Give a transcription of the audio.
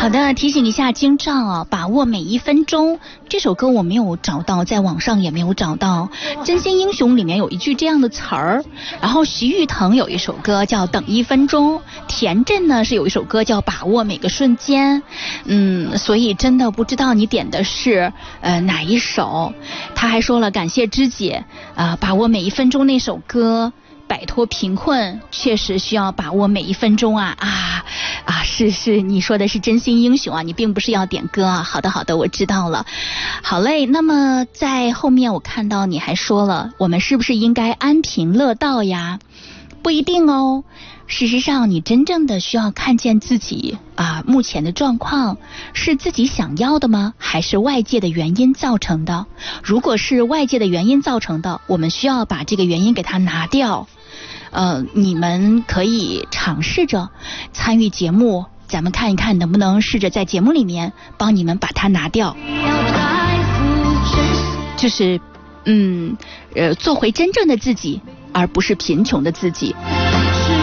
好的，提醒一下京兆啊，把握每一分钟。这首歌我没有找到，在网上也没有找到。真心英雄里面有一句这样的词儿，然后徐誉滕有一首歌叫等一分钟，田震呢是有一首歌叫把握每个瞬间。所以真的不知道你点的是哪一首。他还说了感谢知己把握每一分钟那首歌，摆脱贫困确实需要把握每一分钟啊！是你说的是真心英雄啊，你并不是要点歌啊。好的，我知道了。好嘞，那么在后面我看到你还说了，我们是不是应该安贫乐道呀？不一定哦。事实上，你真正的需要看见自己目前的状况是自己想要的吗？还是外界的原因造成的？如果是外界的原因造成的，我们需要把这个原因给它拿掉。你们可以尝试着参与节目，咱们看一看能不能试着在节目里面帮你们把它拿掉。就是做回真正的自己，而不是贫穷的自己。